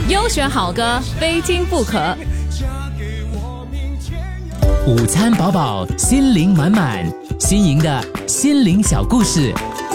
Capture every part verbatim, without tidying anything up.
优选好歌，非听不可。 午餐饱饱，心灵满满，新颖的心灵小故事。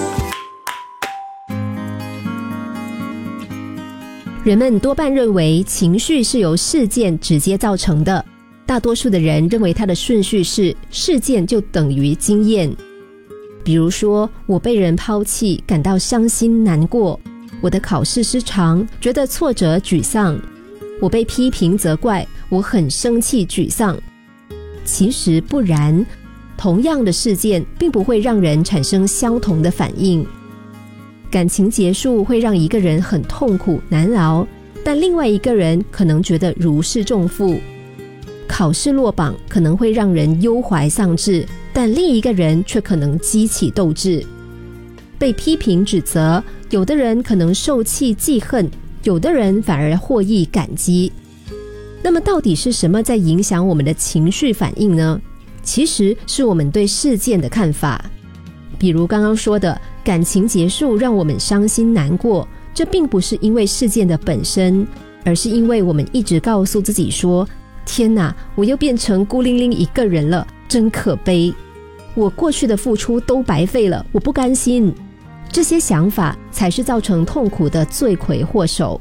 人们多半认为情绪是由事件直接造成的，大多数的人认为它的顺序是事件就等于经验。比如说，我被人抛弃，感到伤心难过；我的考试失常，觉得挫折沮丧；我被批评责怪，我很生气沮丧。其实不然，同样的事件并不会让人产生相同的反应。感情结束会让一个人很痛苦难熬，但另外一个人可能觉得如释重负。考试落榜可能会让人忧怀丧志，但另一个人却可能激起斗志。被批评指责，有的人可能受气记恨，有的人反而获益感激。那么到底是什么在影响我们的情绪反应呢？其实是我们对事件的看法。比如刚刚说的，感情结束让我们伤心难过，这并不是因为事件的本身，而是因为我们一直告诉自己说，天哪，我又变成孤零零一个人了，真可悲，我过去的付出都白费了，我不甘心。这些想法才是造成痛苦的罪魁祸首。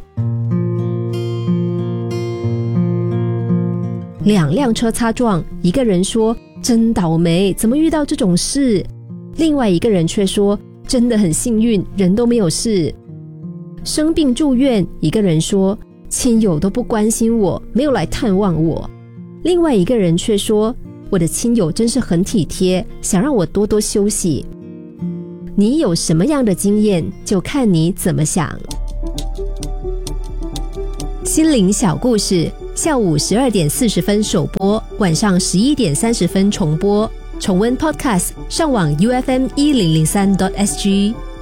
两辆车擦撞，一个人说真倒霉，怎么遇到这种事？另外一个人却说真的很幸运，人都没有事。生病住院，一个人说亲友都不关心我，没有来探望我。另外一个人却说我的亲友真是很体贴，想让我多多休息。你有什么样的经验，就看你怎么想。心灵小故事，下午十二点四十分首播，晚上十一点三十分重播。重温 Podcast， 上网 U F M 一零零三 点 S G。